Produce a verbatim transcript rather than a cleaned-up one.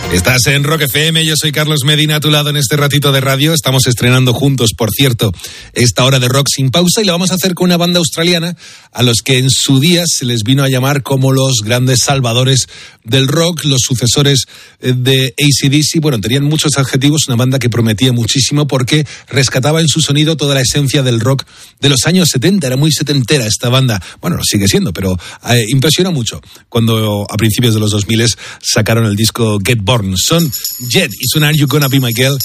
Estás en Rock F M, yo soy Carlos Medina, a tu lado en este ratito de radio. Estamos estrenando juntos, por cierto, esta hora de rock sin pausa, y lo vamos a hacer con una banda australiana a los que en su día se les vino a llamar como los grandes salvadores del rock, los sucesores de A C D C. Bueno, tenían muchos adjetivos, una banda que prometía muchísimo porque rescataba en su sonido toda la esencia del rock de los años setenta. Era muy setentera esta banda. Bueno, lo sigue siendo, pero eh, impresiona mucho cuando a principios de los dos mil sacaron el disco Get Born. Son Jet y son Are You Gonna Be My Girl,